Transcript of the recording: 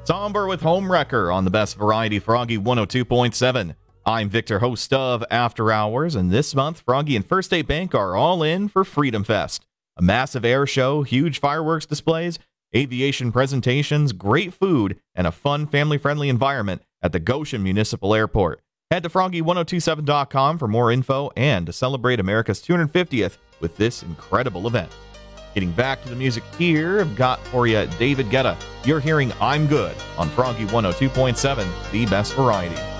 Somber with Homewrecker on the best variety, Froggy 102.7. I'm Victor, host of After Hours, and this month, Froggy and First State Bank are all in for Freedom Fest. A massive air show, huge fireworks displays, aviation presentations, great food, and a fun, family-friendly environment at the Goshen Municipal Airport. Head to froggy1027.com for more info and to celebrate America's 250th with this incredible event. Getting back to the music here, I've got for you David Guetta. You're hearing I'm Good on Froggy 102.7, the best variety.